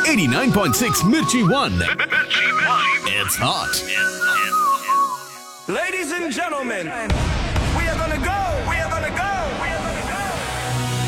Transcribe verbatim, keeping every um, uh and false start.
eighty-nine point six Mirchi One. It's hot. Ladies and gentlemen.